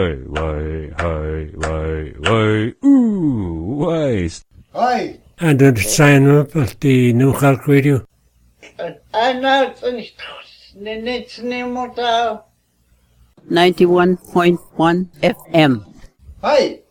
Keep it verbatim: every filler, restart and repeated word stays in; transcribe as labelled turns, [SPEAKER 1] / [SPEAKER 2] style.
[SPEAKER 1] Wai, wai, hai, wai, wai, ooh, wai.
[SPEAKER 2] Hi.
[SPEAKER 3] And then sign up at the New Clark Radio.
[SPEAKER 2] And that's ninety-one
[SPEAKER 4] ninety-one point one F M.
[SPEAKER 2] Hi.